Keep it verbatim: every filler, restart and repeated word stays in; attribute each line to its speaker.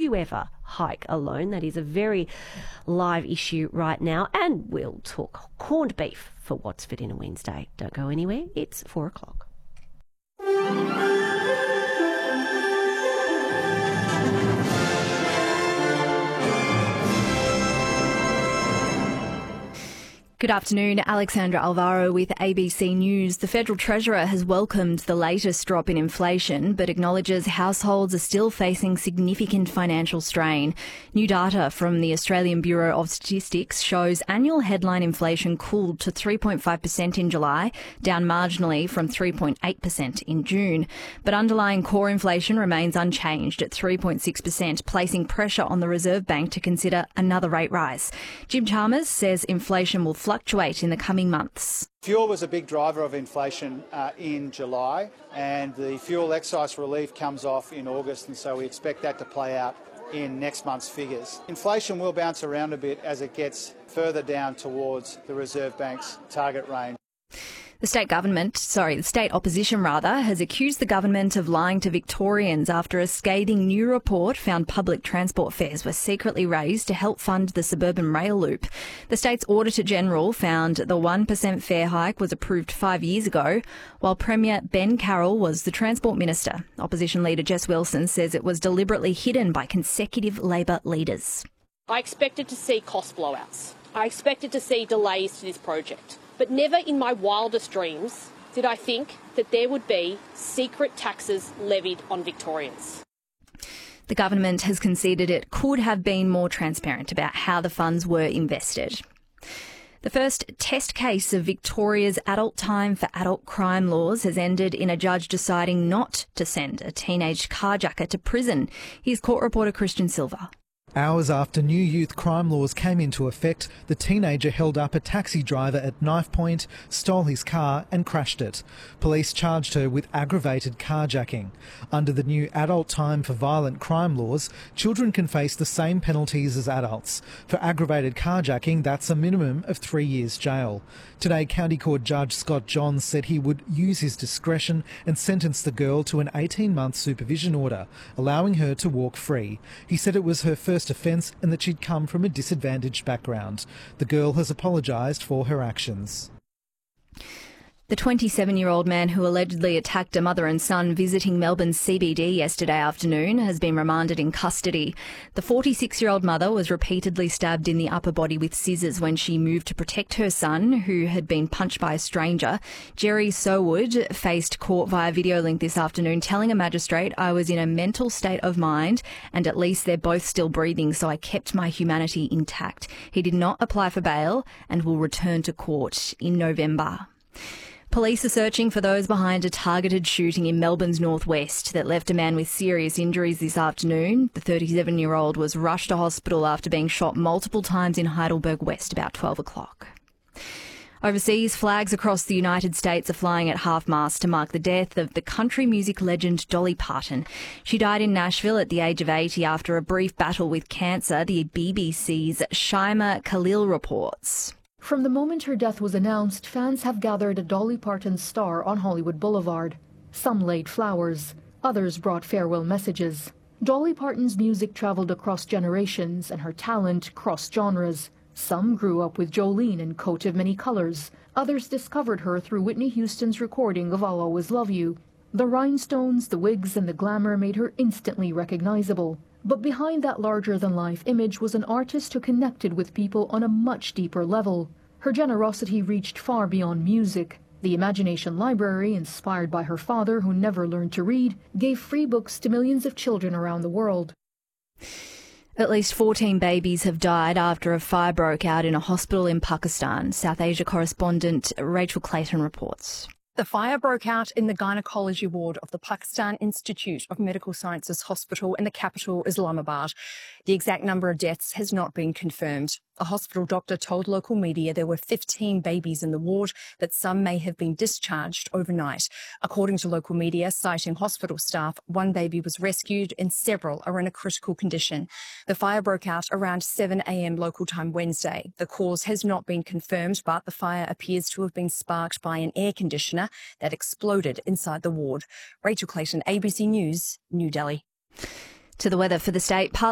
Speaker 1: you ever hike alone? That is a very live issue right now. And we'll talk corned beef for What's for Dinner Wednesday. Don't go anywhere. It's four o'clock.
Speaker 2: Good afternoon, Alexandra Alvaro with A B C News. The Federal Treasurer has welcomed the latest drop in inflation, but acknowledges households are still facing significant financial strain. New data from the Australian Bureau of Statistics shows annual headline inflation cooled to three point five percent in July, down marginally from three point eight percent in June. But underlying core inflation remains unchanged at three point six percent, placing pressure on the Reserve Bank to consider another rate rise. Jim Chalmers says inflation will fluctuate in the coming months.
Speaker 3: Fuel was a big driver of inflation uh, in July, and the fuel excise relief comes off in August, and so we expect that to play out in next month's figures. Inflation will bounce around a bit as it gets further down towards the Reserve Bank's target range.
Speaker 2: The state government, sorry, the state opposition rather, has accused the government of lying to Victorians after a scathing new report found public transport fares were secretly raised to help fund the suburban rail loop. The state's Auditor General found the one percent fare hike was approved five years ago, while Premier Ben Carroll was the Transport Minister. Opposition leader Jess Wilson says it was deliberately hidden by consecutive Labor leaders.
Speaker 4: I expected to see cost blowouts. I expected to see delays to this project. But never in my wildest dreams did I think that there would be secret taxes levied on Victorians.
Speaker 2: The government has conceded it could have been more transparent about how the funds were invested. The first test case of Victoria's adult time for adult crime laws has ended in a judge deciding not to send a teenage carjacker to prison. Here's court reporter Christian Silva.
Speaker 5: Hours after new youth crime laws came into effect, the teenager held up a taxi driver at knife point, stole his car and crashed it. Police charged her with aggravated carjacking. Under the new adult time for violent crime laws, children can face the same penalties as adults. For aggravated carjacking, that's a minimum of three years jail. Today, County Court Judge Scott Johns said he would use his discretion and sentence the girl to an eighteen-month supervision order, allowing her to walk free. He said it was her first offence and that she'd come from a disadvantaged background. The girl has apologised for her actions.
Speaker 2: The twenty-seven-year-old man who allegedly attacked a mother and son visiting Melbourne's C B D yesterday afternoon has been remanded in custody. The forty-six-year-old mother was repeatedly stabbed in the upper body with scissors when she moved to protect her son, who had been punched by a stranger. Jerry Sowood faced court via video link this afternoon, telling a magistrate, "I was in a mental state of mind and at least they're both still breathing, so I kept my humanity intact." He did not apply for bail and will return to court in November. Police are searching for those behind a targeted shooting in Melbourne's northwest that left a man with serious injuries this afternoon. The thirty-seven-year-old was rushed to hospital after being shot multiple times in Heidelberg West about twelve o'clock. Overseas, flags across the United States are flying at half-mast to mark the death of the country music legend Dolly Parton. She died in Nashville at the age of eighty after a brief battle with cancer, the B B C's Shaima Khalil reports.
Speaker 6: From the moment her death was announced, fans have gathered at Dolly Parton's star on Hollywood Boulevard. Some laid flowers, others brought farewell messages. Dolly Parton's music traveled across generations and her talent crossed genres. Some grew up with Jolene and Coat of Many Colors. Others discovered her through Whitney Houston's recording of I'll Always Love You. The rhinestones, the wigs and the glamour made her instantly recognizable. But behind that larger-than-life image was an artist who connected with people on a much deeper level. Her generosity reached far beyond music. The Imagination Library, inspired by her father who never learned to read, gave free books to millions of children around the world.
Speaker 2: At least fourteen babies have died after a fire broke out in a hospital in Pakistan. South Asia correspondent Rachel Clayton reports.
Speaker 7: The fire broke out in the gynecology ward of the Pakistan Institute of Medical Sciences Hospital in the capital, Islamabad. The exact number of deaths has not been confirmed. A hospital doctor told local media there were fifteen babies in the ward, but some may have been discharged overnight. According to local media, citing hospital staff, one baby was rescued and several are in a critical condition. The fire broke out around seven a m local time Wednesday. The cause has not been confirmed, but the fire appears to have been sparked by an air conditioner that exploded inside the ward. Rachel Clayton, A B C News, New Delhi.
Speaker 2: To the weather for the state.